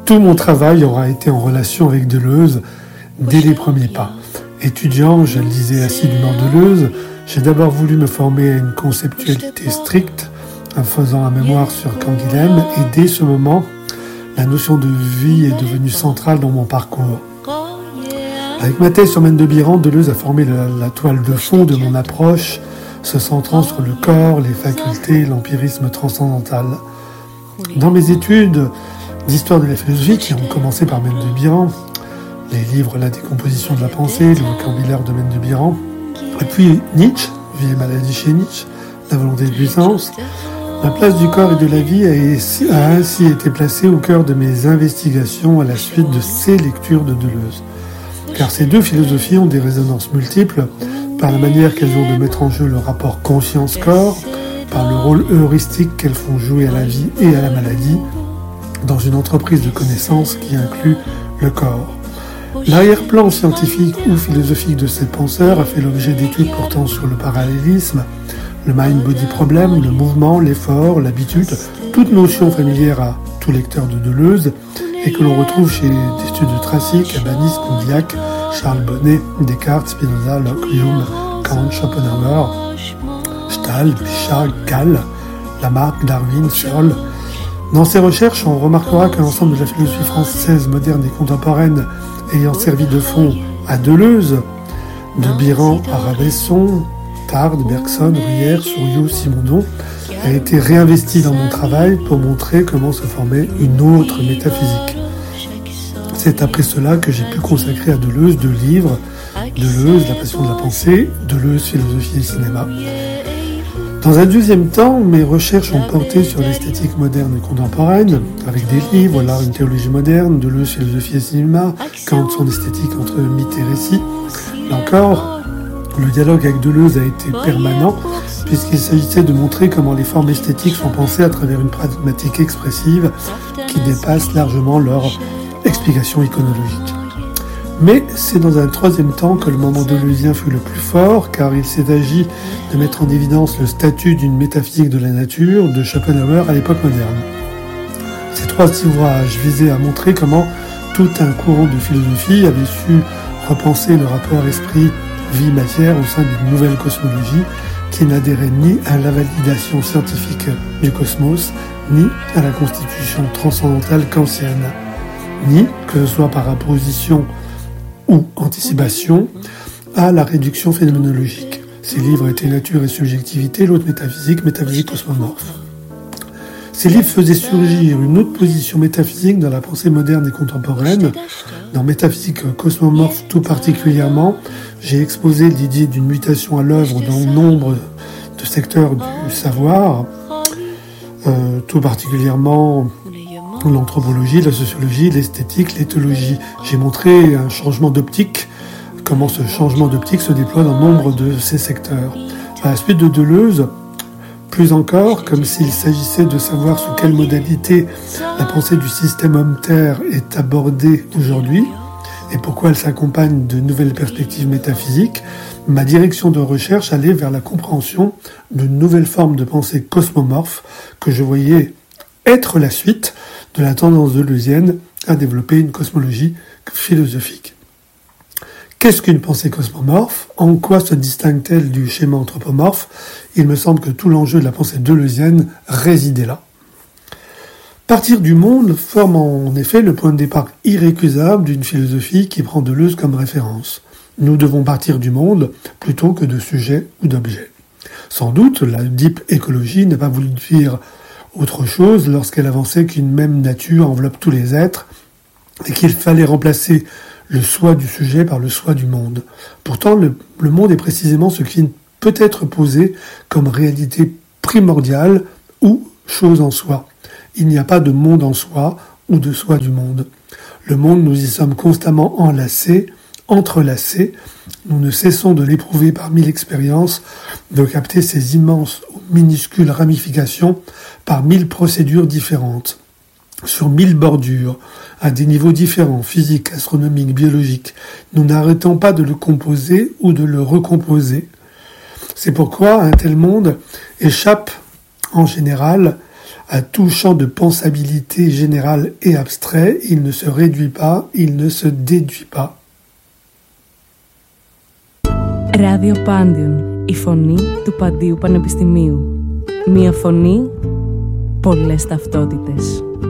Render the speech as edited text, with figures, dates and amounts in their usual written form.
Tout mon travail aura été en relation avec Deleuze dès les premiers pas. Étudiant, je lisais assidûment Deleuze. J'ai d'abord voulu me former à une conceptualité stricte en faisant un mémoire sur Canguilhem, et dès ce moment, la notion de vie est devenue centrale dans mon parcours. Avec ma thèse sur Mendes-Biran, Deleuze a formé la toile de fond de mon approche, se centrant sur le corps, les facultés, l'empirisme transcendantal. Dans mes études d'histoire de la philosophie, qui ont commencé par Mendes-Biran, les livres La décomposition de la pensée, le vocabulaire de Mendes-Biran, et puis Nietzsche, Vie et maladie chez Nietzsche, La volonté de puissance, la place du corps et de la vie a ainsi été placée au cœur de mes investigations à la suite de ces lectures de Deleuze. Car ces deux philosophies ont des résonances multiples par la manière qu'elles ont de mettre en jeu le rapport conscience-corps, par le rôle heuristique qu'elles font jouer à la vie et à la maladie, dans une entreprise de connaissance qui inclut le corps. L'arrière-plan scientifique ou philosophique de ces penseurs a fait l'objet d'études portant sur le parallélisme, le mind-body problem, le mouvement, l'effort, l'habitude, toutes notions familières à tout lecteur de Deleuze et que l'on retrouve chez des studios classiques, Cabanis, Condillac, Charles Bonnet, Descartes, Spinoza, Locke, Hume, Kant, Schopenhauer, Stahl, Bichat, Gall, Lamarck, Darwin, Searle. Dans ces recherches, on remarquera que l'ensemble de la philosophie française moderne et contemporaine ayant servi de fond à Deleuze, de Biran à Rabesson, Tarde, Bergson, Bruyère, Souriau, Simondon, a été réinvesti dans mon travail pour montrer comment se formait une autre métaphysique. C'est après cela que j'ai pu consacrer à Deleuze 2 livres, Deleuze, La passion de la pensée, Deleuze, Philosophie et cinéma. Dans un deuxième temps, mes recherches ont porté sur l'esthétique moderne et contemporaine, avec des livres, L'art, une théologie moderne, Deleuze, Philosophie et cinéma, Kant, son esthétique entre mythe et récit. Là encore, le dialogue avec Deleuze a été permanent, puisqu'il s'agissait de montrer comment les formes esthétiques sont pensées à travers une pragmatique expressive qui dépasse largement leur explication iconologique. Mais c'est dans un troisième temps que le moment deleuzien fut le plus fort, car il s'est agi de mettre en évidence le statut d'une métaphysique de la nature de Schopenhauer à l'époque moderne. Ces 3 ouvrages visaient à montrer comment tout un courant de philosophie avait su repenser le rapport esprit-vie-matière au sein d'une nouvelle cosmologie qui n'adhérait ni à la validation scientifique du cosmos, ni à la constitution transcendantale kantienne, ni, que ce soit par opposition ou anticipation, à la réduction phénoménologique. Ces livres étaient Nature et subjectivité, l'autre métaphysique, métaphysique cosmomorphe. Ces livres faisaient surgir une autre position métaphysique dans la pensée moderne et contemporaine. Dans Métaphysique cosmomorphe tout particulièrement, j'ai exposé l'idée d'une mutation à l'œuvre dans nombre de secteurs du savoir, tout particulièrement l'anthropologie, la sociologie, l'esthétique, l'éthologie. J'ai montré un changement d'optique, comment ce changement d'optique se déploie dans nombre de ces secteurs. À la suite de Deleuze, plus encore, comme s'il s'agissait de savoir sous quelle modalité la pensée du système homme-terre est abordée aujourd'hui, et pourquoi elle s'accompagne de nouvelles perspectives métaphysiques, ma direction de recherche allait vers la compréhension d'une nouvelle forme de pensée cosmomorphe que je voyais être la suite de la tendance deleuzienne à développer une cosmologie philosophique. Qu'est-ce qu'une pensée cosmomorphe ? En quoi se distingue-t-elle du schéma anthropomorphe ? Il me semble que tout l'enjeu de la pensée deleuzienne résidait là. Partir du monde forme en effet le point de départ irrécusable d'une philosophie qui prend Deleuze comme référence. Nous devons partir du monde plutôt que de sujets ou d'objets. Sans doute, la deep écologie n'a pas voulu dire autre chose lorsqu'elle avançait qu'une même nature enveloppe tous les êtres et qu'il fallait remplacer le soi du sujet par le soi du monde. Pourtant, le monde est précisément ce qui peut être posé comme réalité primordiale ou chose en soi. Il n'y a pas de monde en soi ou de soi du monde. Le monde, nous y sommes constamment enlacés, entrelacés. Nous ne cessons de l'éprouver par 1000 expériences, de capter ses immenses ou minuscules ramifications par 1000 procédures différentes, sur 1000 bordures, à des niveaux différents, physiques, astronomiques, biologiques. Nous n'arrêtons pas de le composer ou de le recomposer. C'est pourquoi un tel monde échappe, en général, à tout champ de pensabilité générale et abstrait. Il ne se réduit pas, il ne se déduit pas. Ράδιο Πάντιον, η φωνή του Παντίου Πανεπιστημίου. Μία φωνή, πολλές ταυτότητες.